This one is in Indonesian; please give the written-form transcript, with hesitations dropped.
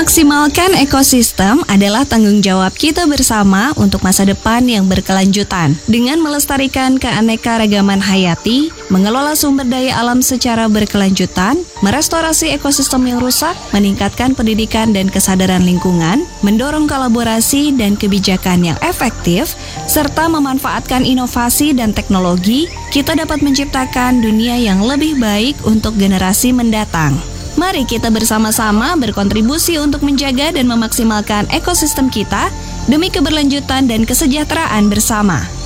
Memaksimalkan ekosistem adalah tanggung jawab kita bersama untuk masa depan yang berkelanjutan. Dengan melestarikan keanekaragaman hayati, mengelola sumber daya alam secara berkelanjutan, merestorasi ekosistem yang rusak, meningkatkan pendidikan dan kesadaran lingkungan, mendorong kolaborasi dan kebijakan yang efektif, serta memanfaatkan inovasi dan teknologi, kita dapat menciptakan dunia yang lebih baik untuk generasi mendatang. Mari kita bersama-sama berkontribusi untuk menjaga dan memaksimalkan ekosistem kita demi keberlanjutan dan kesejahteraan bersama.